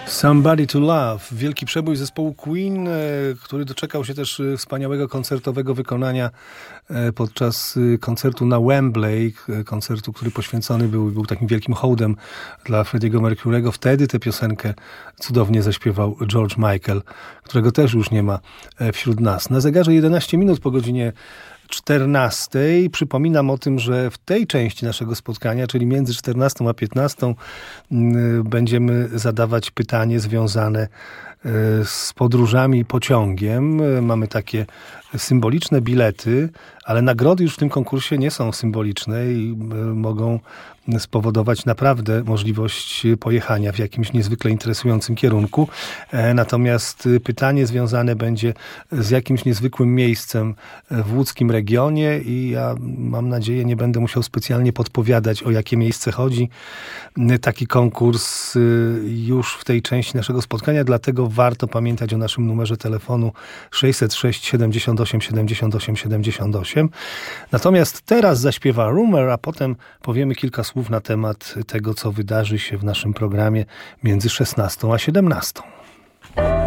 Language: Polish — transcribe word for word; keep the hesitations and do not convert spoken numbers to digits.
Somebody to Love. Wielki przebój zespołu Queen, który doczekał się też wspaniałego koncertowego wykonania podczas koncertu na Wembley, koncertu, który poświęcony był, był takim wielkim hołdem dla Freddie'ego Mercury'ego. Wtedy tę piosenkę cudownie zaśpiewał George Michael, którego też już nie ma wśród nas. Na zegarze jedenaście minut po godzinie czternastej. Przypominam o tym, że w tej części naszego spotkania, czyli między czternastą a piętnastą, będziemy zadawać pytanie związane z podróżami pociągiem. Mamy takie symboliczne bilety, ale nagrody już w tym konkursie nie są symboliczne i mogą spowodować naprawdę możliwość pojechania w jakimś niezwykle interesującym kierunku. Natomiast pytanie związane będzie z jakimś niezwykłym miejscem w łódzkim regionie i ja mam nadzieję, nie będę musiał specjalnie podpowiadać, o jakie miejsce chodzi. Taki konkurs już w tej części naszego spotkania, dlatego warto pamiętać o naszym numerze telefonu sześćset sześć siedemdziesiąt osiem siedemdziesiąt osiem siedemdziesiąt osiem. Natomiast teraz zaśpiewa Rumor, a potem powiemy kilka słów na temat tego, co wydarzy się w naszym programie między szesnastą a siedemnastą.